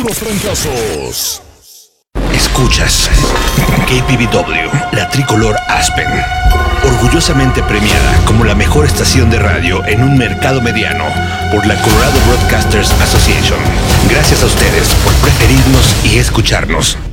puros trancazos. Escuchas KPVW, la tricolor Aspen, orgullosamente premiada como la mejor estación de radio en un mercado mediano por la Colorado Broadcasters Association. Gracias a ustedes por preferirnos y escucharnos.